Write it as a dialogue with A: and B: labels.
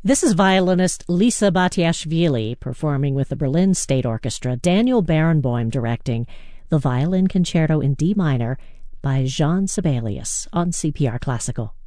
A: This is violinist Lisa Batiashvili performing with the Berlin State Orchestra, Daniel Barenboim directing the Violin Concerto in D minor by Jean Sibelius on CPR Classical.